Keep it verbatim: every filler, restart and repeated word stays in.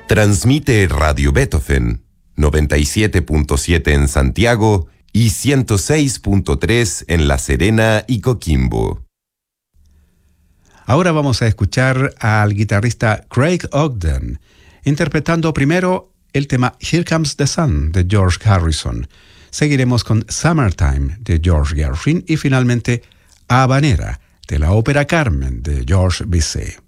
Transmite Radio Beethoven, noventa y siete punto siete en Santiago y ciento seis punto tres en La Serena y Coquimbo. Ahora vamos a escuchar al guitarrista Craig Ogden interpretando primero el tema Here Comes the Sun de George Harrison. Seguiremos con Summertime de George Gershwin y finalmente Habanera de la ópera Carmen de Georges Bizet.